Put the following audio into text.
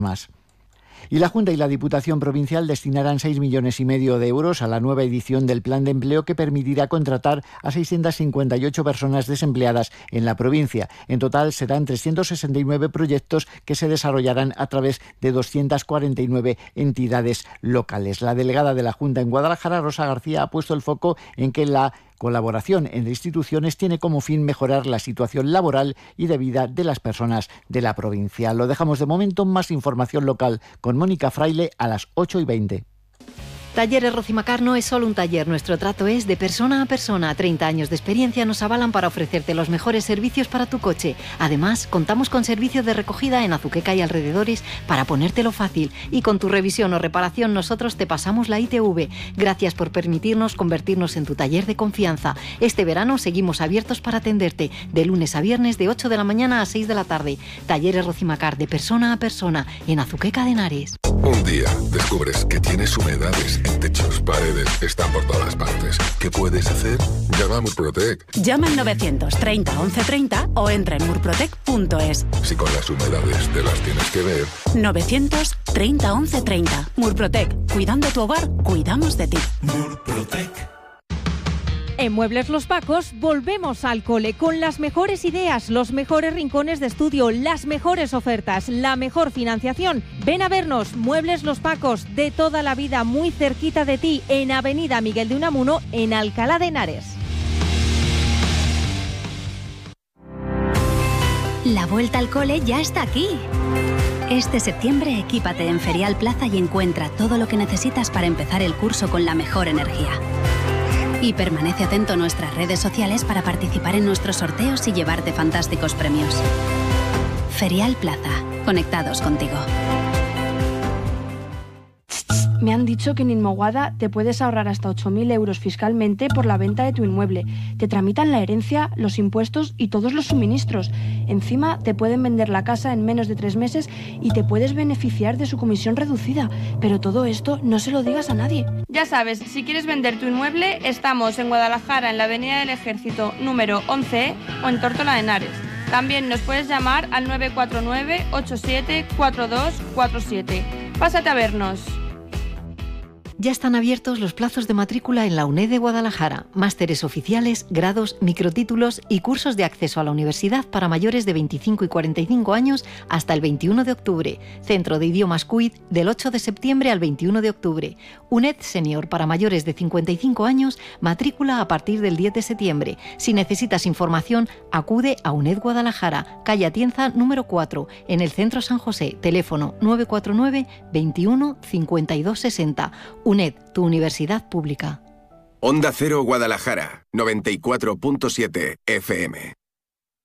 más. Y la Junta y la Diputación Provincial destinarán 6,5 millones de euros a la nueva edición del Plan de Empleo que permitirá contratar a 658 personas desempleadas en la provincia. En total serán 369 proyectos que se desarrollarán a través de 249 entidades locales. La delegada de la Junta en Guadalajara, Rosa García, ha puesto el foco en que la colaboración entre instituciones tiene como fin mejorar la situación laboral y de vida de las personas de la provincia. Lo dejamos de momento. Más información local con Mónica Fraile a las 8:20. Talleres Rocimacar no es solo un taller, nuestro trato es de persona a persona. 30 años de experiencia nos avalan para ofrecerte los mejores servicios para tu coche. Además, contamos con servicio de recogida en Azuqueca y alrededores para ponértelo fácil. Y con tu revisión o reparación nosotros te pasamos la ITV. Gracias por permitirnos convertirnos en tu taller de confianza. Este verano seguimos abiertos para atenderte, de lunes a viernes de 8 de la mañana a 6 de la tarde. Talleres Rocimacar de persona a persona en Azuqueca de Henares. Un día descubres que tienes humedades en techos, paredes, están por todas partes. ¿Qué puedes hacer? Llama a Murprotec. Llama al 930 1130 o entra en murprotec.es. Si con las humedades te las tienes que ver. 930 1130. Murprotec. Cuidando tu hogar, cuidamos de ti. Murprotec. En Muebles Los Pacos volvemos al cole con las mejores ideas, los mejores rincones de estudio, las mejores ofertas, la mejor financiación. Ven a vernos, Muebles Los Pacos, de toda la vida, muy cerquita de ti, en Avenida Miguel de Unamuno, en Alcalá de Henares. La vuelta al cole ya está aquí. Este septiembre equípate en Ferial Plaza y encuentra todo lo que necesitas para empezar el curso con la mejor energía. Y permanece atento a nuestras redes sociales para participar en nuestros sorteos y llevarte fantásticos premios. Ferial Plaza, conectados contigo. Me han dicho que en Inmoguada te puedes ahorrar hasta 8.000 euros fiscalmente por la venta de tu inmueble. Te tramitan la herencia, los impuestos y todos los suministros. Encima te pueden vender la casa en menos de 3 meses y te puedes beneficiar de su comisión reducida. Pero todo esto no se lo digas a nadie. Ya sabes, si quieres vender tu inmueble, estamos en Guadalajara, en la Avenida del Ejército número 11 o en Tórtola de Henares. También nos puedes llamar al 949 87 4247. Pásate a vernos. Ya están abiertos los plazos de matrícula en la UNED de Guadalajara. Másteres oficiales, grados, microtítulos y cursos de acceso a la universidad para mayores de 25 y 45 años hasta el 21 de octubre. Centro de Idiomas CUID del 8 de septiembre al 21 de octubre. UNED Senior para mayores de 55 años, matrícula a partir del 10 de septiembre. Si necesitas información, acude a UNED Guadalajara, calle Atienza número 4, en el Centro San José. Teléfono 949 21 52 60. UNED, tu universidad pública. Onda Cero Guadalajara, 94.7 FM.